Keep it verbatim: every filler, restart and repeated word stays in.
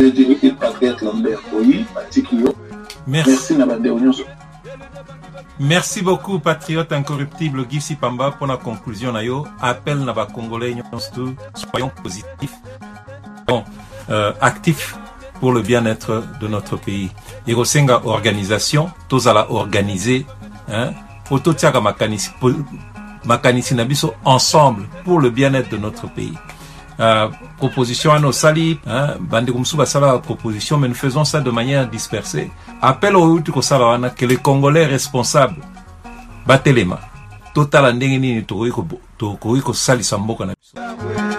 voulais dire que Patrick Lambert, oui, Patikio. Merci. Merci, Nabadéonion. Merci beaucoup, patriote incorruptible Gifsi Pamba, pour la conclusion. Nayo, appel Naba Congolais, soyons positifs, bon, euh, actifs pour le bien-être de notre pays. Et Rosenga organisation, tous à la organiser, hein, Ototiaga Makanisi, Makanisi Nabiso, ensemble pour le bien-être de notre pays. Euh, proposition à nos salis, hein, Bandikumsuba Sala proposition, mais nous faisons ça de manière dispersée. Appel au Utuko Salawana que les Congolais responsables batelema total andengeni ni to ko to ko sali samboka na biso.